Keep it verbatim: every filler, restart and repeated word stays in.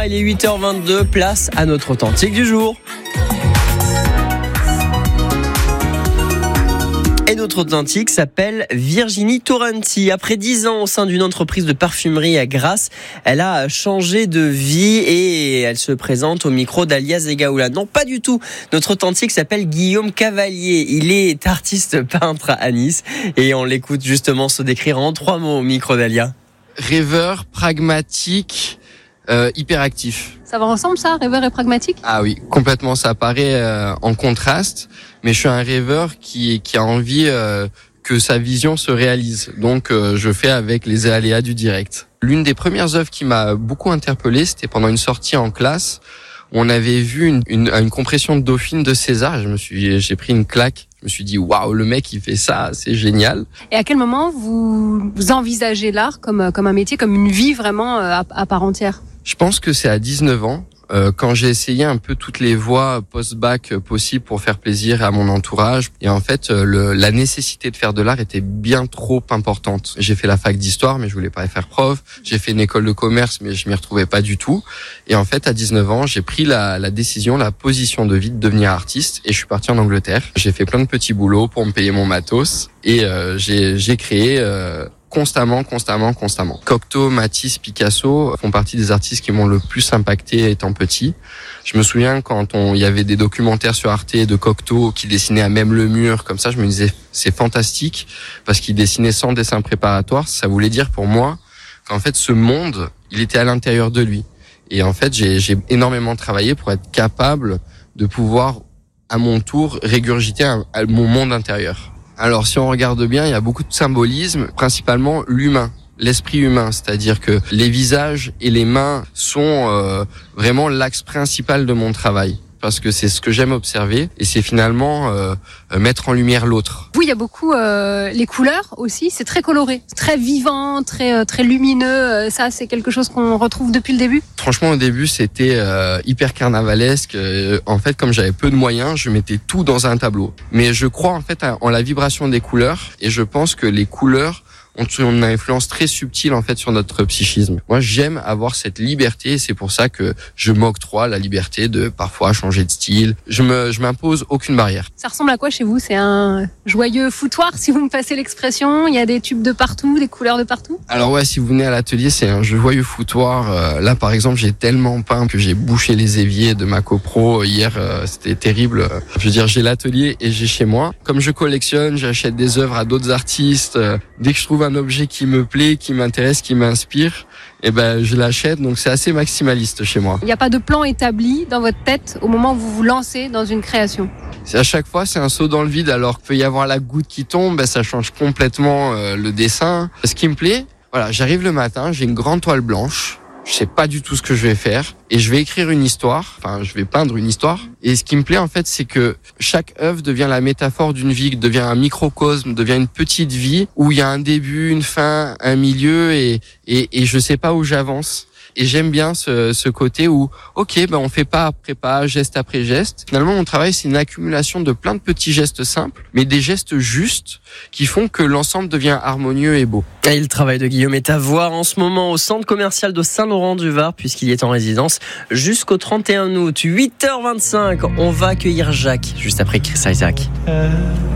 il est huit heures vingt-deux, place à notre authentique du jour. Et notre authentique s'appelle Virginie Torrenti. Après dix ans au sein d'une entreprise de parfumerie à Grasse, elle a changé de vie et elle se présente au micro d'Alias Zegaoula. Non, pas du tout. Notre authentique s'appelle Guillaume Cavalier. Il est artiste peintre à Nice et on l'écoute justement se décrire en trois mots au micro d'Alia. Rêveur, pragmatique, euh, hyperactif. Ça va ensemble ça, rêveur et pragmatique ? Ah oui, complètement, ça paraît euh, en contraste, mais je suis un rêveur qui, qui a envie euh, que sa vision se réalise. Donc euh, je fais avec les aléas du direct. L'une des premières œuvres qui m'a beaucoup interpellé, c'était pendant une sortie en classe. On avait vu une, une, une compression de Dauphine de César. Je me suis, j'ai pris une claque. Je me suis dit, waouh, le mec, il fait ça, c'est génial. Et à quel moment vous, vous envisagez l'art comme, comme un métier, comme une vie vraiment à, à part entière ? Je pense que c'est à dix-neuf ans, euh, quand j'ai essayé un peu toutes les voies post-bac possibles pour faire plaisir à mon entourage. Et en fait, euh, le, la nécessité de faire de l'art était bien trop importante. J'ai fait la fac d'histoire, mais je voulais pas faire prof. J'ai fait une école de commerce, mais je m'y retrouvais pas du tout. Et en fait, à dix-neuf ans, j'ai pris la, la décision, la position de vie de devenir artiste. Et je suis parti en Angleterre. J'ai fait plein de petits boulots pour me payer mon matos. Et euh, j'ai, j'ai créé... Euh, constamment, constamment, constamment. Cocteau, Matisse, Picasso font partie des artistes qui m'ont le plus impacté étant petit. Je me souviens quand on, il y avait des documentaires sur Arte de Cocteau qui dessinaient à même le mur, comme ça, je me disais, c'est fantastique, parce qu'il dessinait sans dessin préparatoire. Ça voulait dire pour moi qu'en fait, ce monde, il était à l'intérieur de lui. Et en fait, j'ai, j'ai énormément travaillé pour être capable de pouvoir, à mon tour, régurgiter un, un, mon monde intérieur. Alors, si on regarde bien, il y a beaucoup de symbolisme, principalement l'humain, l'esprit humain. C'est-à-dire que les visages et les mains sont euh, vraiment l'axe principal de mon travail. Parce que c'est ce que j'aime observer et c'est finalement euh, mettre en lumière l'autre. Vous, il y a beaucoup euh, les couleurs aussi, c'est très coloré, très vivant, très très lumineux. Ça, c'est quelque chose qu'on retrouve depuis le début. Franchement, au début, c'était euh, hyper carnavalesque. Euh, en fait, comme j'avais peu de moyens, je mettais tout dans un tableau. Mais je crois en fait en la vibration des couleurs et je pense que les couleurs ont une influence très subtile en fait sur notre psychisme. Moi, j'aime avoir cette liberté et c'est pour ça que je m'octroie la liberté de parfois changer de style. Je me, je m'impose aucune barrière. Ça ressemble à quoi chez vous ? C'est un joyeux foutoir, si vous me passez l'expression. Il y a des tubes de partout, des couleurs de partout. Alors ouais, si vous venez à l'atelier, c'est un joyeux foutoir. Euh, là, par exemple, j'ai tellement peint que j'ai bouché les éviers de ma copro hier. Euh, c'était terrible. Je veux dire, j'ai l'atelier et j'ai chez moi. Comme je collectionne, j'achète des œuvres à d'autres artistes. Euh, dès que je trouve un objet qui me plaît, qui m'intéresse, qui m'inspire, eh ben je l'achète. Donc c'est assez maximaliste chez moi. Il n'y a pas de plan établi dans votre tête au moment où vous vous lancez dans une création. C'est à chaque fois c'est un saut dans le vide. Alors qu'il peut y avoir la goutte qui tombe, ben ça change complètement euh, le dessin. Ce qui me plaît, voilà, j'arrive le matin, j'ai une grande toile blanche. Je sais pas du tout ce que je vais faire et je vais écrire une histoire, enfin je vais peindre une histoire. Et ce qui me plaît en fait, c'est que chaque œuvre devient la métaphore d'une vie, devient un microcosme, devient une petite vie où il y a un début, une fin, un milieu et et, et je sais pas où j'avance. Et j'aime bien ce, ce côté où, ok, ben on fait pas après pas, geste après geste. Finalement, mon travail, c'est une accumulation de plein de petits gestes simples, mais des gestes justes qui font que l'ensemble devient harmonieux et beau. Et le travail de Guillaume est à voir en ce moment au centre commercial de Saint-Laurent-du-Var, puisqu'il y est en résidence jusqu'au trente et un août. huit heures vingt-cinq, on va accueillir Jacques, juste après Chris Isaac. Euh...